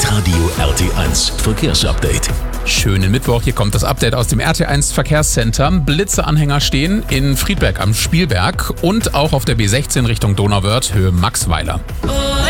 Hitradio RT1 Verkehrsupdate. Schönen Mittwoch, hier kommt das Update aus dem RT1 Verkehrscenter. Blitzeanhänger stehen in Friedberg am Spielberg und auch auf der B16 Richtung Donauwörth, Höhe Maxweiler.